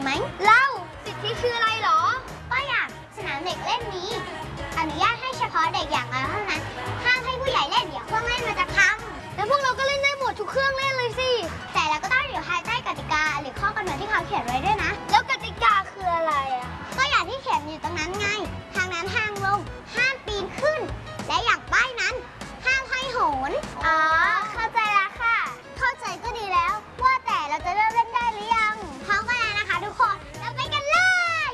ไหมเล่าสิทธิคืออะไรหรอก็อย่างสนามเด็กเล่นนี้อนุญาตให้เฉพาะเด็กอย่างน้อย